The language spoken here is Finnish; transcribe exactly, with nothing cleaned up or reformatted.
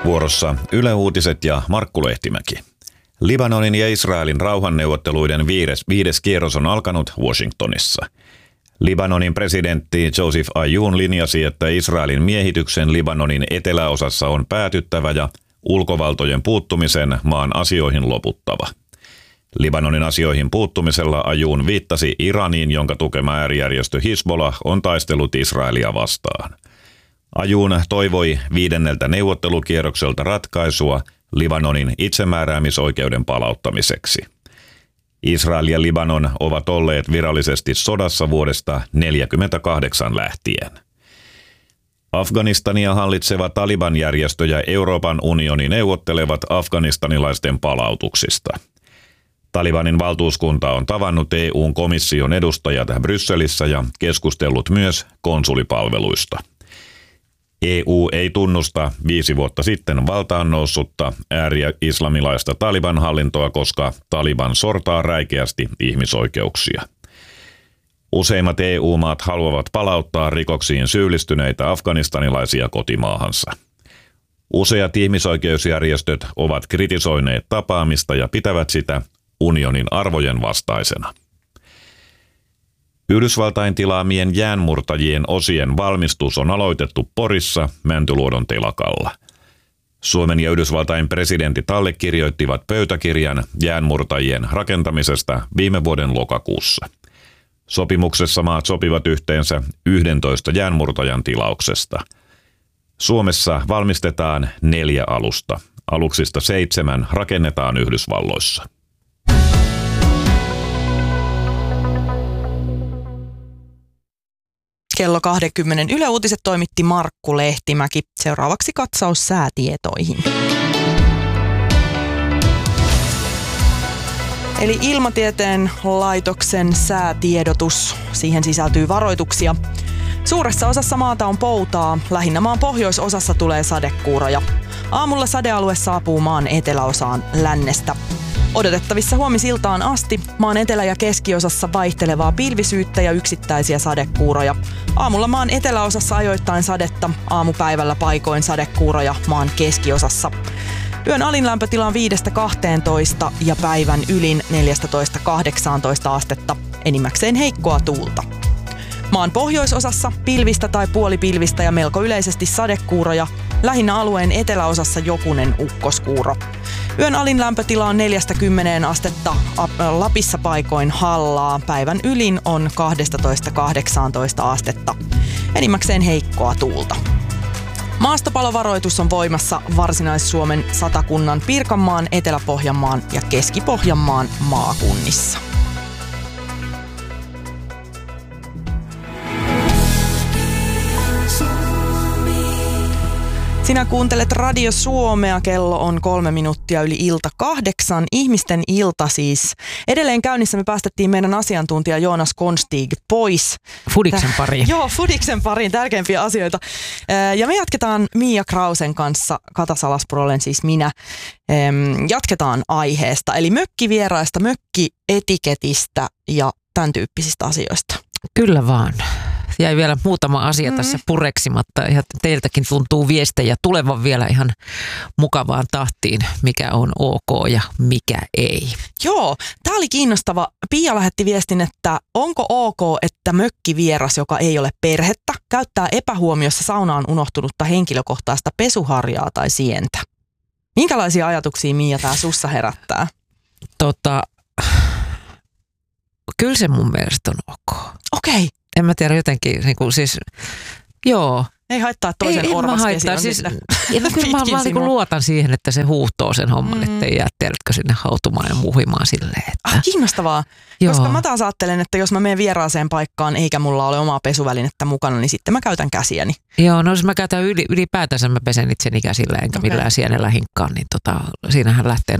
Vuorossa Yle Uutiset ja Markku Lehtimäki. Libanonin ja Israelin rauhanneuvotteluiden viides, viides kierros on alkanut Washingtonissa. Libanonin presidentti Joseph Ayoun linjasi, että Israelin miehityksen Libanonin eteläosassa on päätyttävä ja ulkovaltojen puuttumisen maan asioihin loputtava. Libanonin asioihin puuttumisella Ayoun viittasi Iraniin, jonka tukema äärijärjestö Hizbollah on taistellut Israelia vastaan. Ayoun toivoi viidenneltä neuvottelukierrokselta ratkaisua Libanonin itsemääräämisoikeuden palauttamiseksi. Israel ja Libanon ovat olleet virallisesti sodassa vuodesta tuhatyhdeksänsataaneljäkymmentäkahdeksan lähtien. Afganistania hallitseva Taliban-järjestö ja Euroopan unioni neuvottelevat afganistanilaisten palautuksista. Talibanin valtuuskunta on tavannut E U:n komission edustajat Brysselissä ja keskustellut myös konsulipalveluista. E U ei tunnusta viisi vuotta sitten valtaan noussutta ääri-islamilaista Taliban-hallintoa, koska Taliban sortaa räikeästi ihmisoikeuksia. Useimmat E U-maat haluavat palauttaa rikoksiin syyllistyneitä afganistanilaisia kotimaahansa. Useat ihmisoikeusjärjestöt ovat kritisoineet tapaamista ja pitävät sitä unionin arvojen vastaisena. Yhdysvaltain tilaamien jäänmurtajien osien valmistus on aloitettu Porissa Mäntyluodon telakalla. Suomen ja Yhdysvaltain presidentit allekirjoittivat pöytäkirjan jäänmurtajien rakentamisesta viime vuoden lokakuussa. Sopimuksessa maat sopivat yhteensä yhdentoista jäänmurtajan tilauksesta. Suomessa valmistetaan neljä alusta. Aluksista seitsemän rakennetaan Yhdysvalloissa. Kello kaksikymmentä Yle Uutiset toimitti Markku Lehtimäki. Seuraavaksi katsaus säätietoihin. Eli Ilmatieteen laitoksen säätiedotus. Siihen sisältyy varoituksia. Suuressa osassa maata on poutaa. Lähinnä maan pohjoisosassa tulee sadekuuroja. Aamulla sadealue saapuu maan eteläosaan lännestä. Odotettavissa huomisiltaan asti maan etelä- ja keskiosassa vaihtelevaa pilvisyyttä ja yksittäisiä sadekuuroja. Aamulla maan eteläosassa ajoittain sadetta, aamupäivällä paikoin sadekuuroja maan keskiosassa. Yön alin lämpötila on viidestä kahteentoista ja päivän ylin neljästätoista kahdeksaantoista astetta, enimmäkseen heikkoa tuulta. Maan pohjoisosassa pilvistä tai puolipilvistä ja melko yleisesti sadekuuroja, lähinnä alueen eteläosassa jokunen ukkoskuuro. Yön alin lämpötila on neljästä kymmeneen astetta, Lapissa paikoin hallaa, päivän ylin on kaksitoista kahdeksaantoista astetta, enimmäkseen heikkoa tuulta. Maastopalovaroitus on voimassa Varsinais-Suomen, Satakunnan, Pirkanmaan, Etelä-Pohjanmaan ja Keski-Pohjanmaan maakunnissa. Sinä kuuntelet Radio Suomea, kello on kolme minuuttia yli ilta kahdeksan. Ihmisten ilta siis. Edelleen käynnissä me päästettiin meidän asiantuntija Joonas Konstig pois. Fudiksen pariin. Joo, Fudiksen pariin, tärkeimpiä asioita. Ja me jatketaan Mia Krausen kanssa, Kata Salaspuro olen siis minä, jatketaan aiheesta. Eli mökkivieraista, mökkietiketistä ja tämän tyyppisistä asioista. Kyllä vaan. Jäi vielä muutama asia mm. tässä pureksimatta ja teiltäkin tuntuu viestejä tulevan vielä ihan mukavaan tahtiin, mikä on ok ja mikä ei. Joo, tämä oli kiinnostava. Pia lähetti viestin, että onko ok, että mökkivieras, joka ei ole perhettä, käyttää epähuomiossa saunaan unohtunutta henkilökohtaista pesuharjaa tai sientä. Minkälaisia ajatuksia, Mia, tämä sussa herättää? Tota, kyllä se mun mielestä on ok. Okei. Okay. En mä tiedä jotenkin, niin kuin siis, joo. Ei haittaa toisen ei, orvaskesi on siis, nyt no, kyllä mä vaan niin luotan siihen, että se huuhtoo sen homman, mm. ettei jää tiedätkö sinne hautumaan ja muhimaan silleen. Että... Ah, kiinnostavaa, joo. Koska mä taas ajattelen, että jos mä menen vieraaseen paikkaan eikä mulla ole omaa pesuvälinettä mukana, niin sitten mä käytän käsiäni. Joo, no jos mä käytän yli, ylipäätänsä mä pesen itseni käsillä enkä okay. millään sienellä hinkkaan, niin tota, siinähän lähtee